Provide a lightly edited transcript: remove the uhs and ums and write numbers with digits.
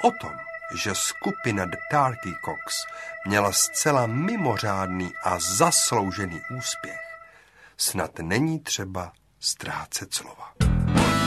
O tom, že skupina The Tarky Cocks měla zcela mimořádný a zasloužený úspěch, snad není třeba ztrácet slova.